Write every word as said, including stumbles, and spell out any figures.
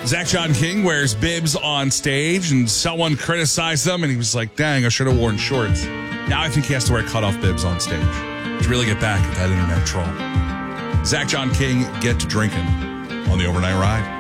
Zach John King wears bibs on stage, and someone criticized them, and he was like, dang, I should have worn shorts. Now I think he has to wear cutoff bibs on stage to really get back at that internet troll. Zach John King, get to drinking on the Overnight Ride.